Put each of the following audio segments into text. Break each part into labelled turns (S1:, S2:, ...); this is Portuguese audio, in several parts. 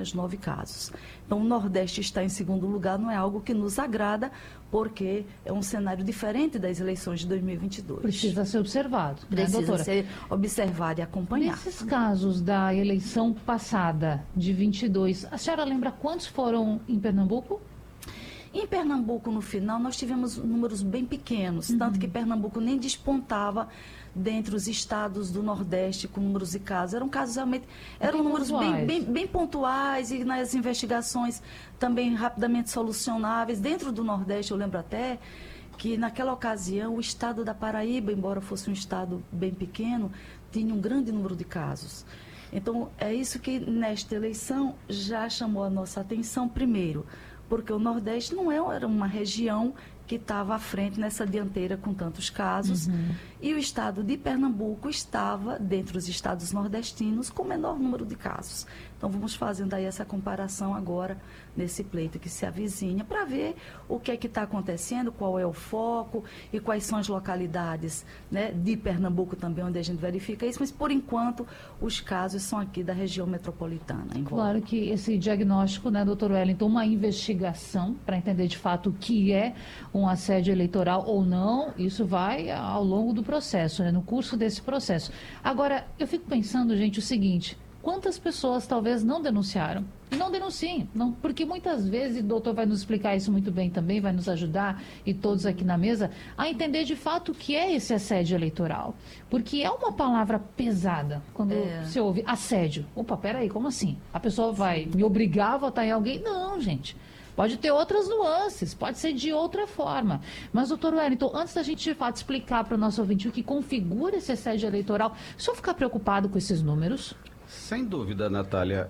S1: apenas 9 casos. Então, o Nordeste está em segundo lugar, não é algo que nos agrada, porque é um cenário diferente das eleições de 2022.
S2: Precisa ser observado, né, doutora?
S1: Precisa ser observado e acompanhado.
S2: Nesses casos da eleição passada, de 22, a senhora lembra quantos foram em Pernambuco?
S1: Em Pernambuco, no final, nós tivemos números bem pequenos, tanto que Pernambuco nem despontava dentre os estados do Nordeste com números de casos. Eram casos realmente, eram números bem pontuais e nas investigações também rapidamente solucionáveis. Dentro do Nordeste, eu lembro até que naquela ocasião o estado da Paraíba, embora fosse um estado bem pequeno, tinha um grande número de casos. Então, é isso que nesta eleição já chamou a nossa atenção primeiro, porque o Nordeste não era uma região que estava à frente nessa dianteira com tantos casos, e o estado de Pernambuco estava, dentre os estados nordestinos, com o menor número de casos. Então, vamos fazendo aí essa comparação agora, nesse pleito que se avizinha, para ver o que é que está acontecendo, qual é o foco e quais são as localidades, né, de Pernambuco também, onde a gente verifica isso, mas, por enquanto, os casos são aqui da região metropolitana.
S2: Claro que esse diagnóstico, né, doutor Wellington, uma investigação para entender de fato o que é um assédio eleitoral ou não, isso vai ao longo do processo, né, no curso desse processo. Agora, eu fico pensando, gente, o seguinte: quantas pessoas talvez não denunciaram? E não denunciem, não, porque muitas vezes, o doutor vai nos explicar isso muito bem também, vai nos ajudar, e todos aqui na mesa, a entender de fato o que é esse assédio eleitoral. Porque é uma palavra pesada, quando você ouve assédio. Opa, peraí, como assim? A pessoa vai me obrigar a votar em alguém? Não, gente. Pode ter outras nuances, pode ser de outra forma. Mas, doutor Wellington, antes da gente, de fato, explicar para o nosso ouvinte o que configura esse assédio eleitoral, o senhor ficar preocupado com esses números?
S3: Sem dúvida, Natália.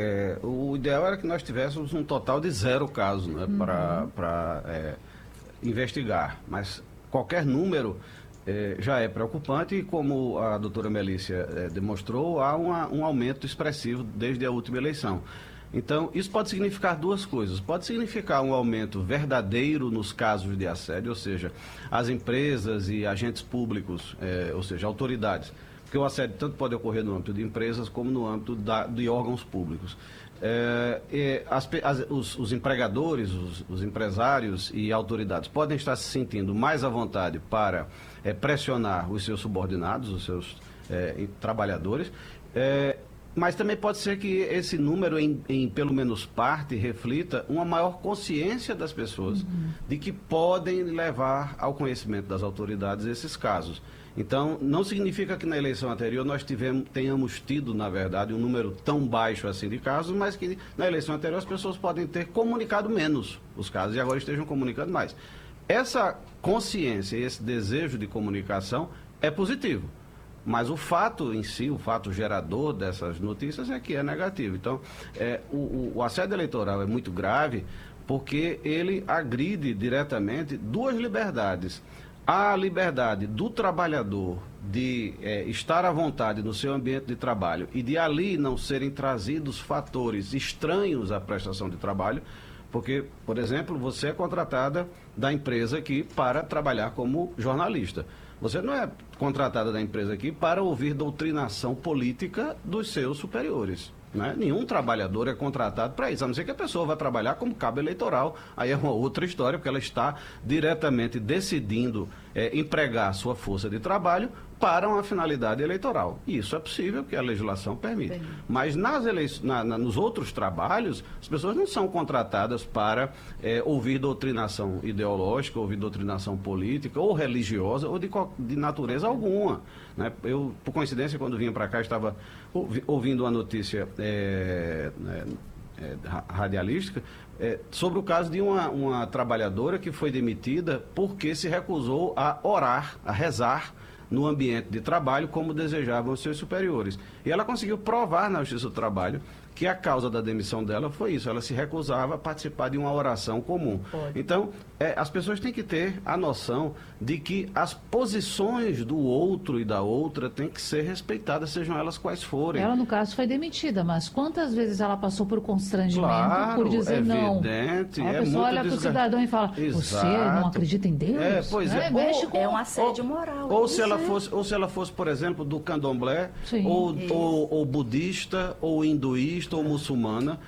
S3: O ideal era que nós tivéssemos um total de 0 casos, né, para investigar. Mas qualquer número já é preocupante e, como a doutora Melícia demonstrou, há um aumento expressivo desde a última eleição. Então, isso pode significar duas coisas. Pode significar um aumento verdadeiro nos casos de assédio, ou seja, as empresas e agentes públicos, ou seja, autoridades. Porque o assédio tanto pode ocorrer no âmbito de empresas como no âmbito de órgãos públicos. Os empregadores, os empresários e autoridades podem estar se sentindo mais à vontade para pressionar os seus subordinados, os seus trabalhadores, mas também pode ser que esse número, em pelo menos parte, reflita uma maior consciência das pessoas de que podem levar ao conhecimento das autoridades esses casos. Então, não significa que na eleição anterior nós tenhamos tido, na verdade, um número tão baixo assim de casos, mas que na eleição anterior as pessoas podem ter comunicado menos os casos e agora estejam comunicando mais. Essa consciência e esse desejo de comunicação é positivo. Mas o fato em si, o fato gerador dessas notícias é que é negativo. Então, o assédio eleitoral é muito grave porque ele agride diretamente duas liberdades. A liberdade do trabalhador de estar à vontade no seu ambiente de trabalho e de ali não serem trazidos fatores estranhos à prestação de trabalho, porque, por exemplo, você é contratada da empresa aqui para trabalhar como jornalista. Você não é contratada da empresa aqui para ouvir doutrinação política dos seus superiores. Né? Nenhum trabalhador é contratado para isso, a não ser que a pessoa vá trabalhar como cabo eleitoral. Aí é uma outra história, porque ela está diretamente decidindo empregar sua força de trabalho para uma finalidade eleitoral. E isso é possível, porque a legislação permite. Bem. Mas nos outros trabalhos, as pessoas não são contratadas para ouvir doutrinação ideológica, ouvir doutrinação política, ou religiosa, ou de natureza alguma. Né? Eu, por coincidência, quando vinha para cá, estava ouvindo uma notícia radialística sobre o caso de uma trabalhadora que foi demitida porque se recusou a orar, a rezar no ambiente de trabalho como desejavam os seus superiores. E ela conseguiu provar na Justiça do Trabalho que a causa da demissão dela foi isso, ela se recusava a participar de uma oração comum. Então, as pessoas têm que ter a noção de que as posições do outro e da outra têm que ser respeitadas, sejam elas quais forem.
S2: Ela, no caso, foi demitida, mas quantas vezes ela passou por constrangimento,
S3: claro,
S2: por dizer não?
S3: Evidente,
S2: a pessoa olha para o cidadão e fala, você não acredita em Deus?
S3: Pois é.
S1: É um assédio moral.
S3: Ou se ela fosse, por exemplo, do candomblé, ou budista, ou hinduísta, ou muçulmana,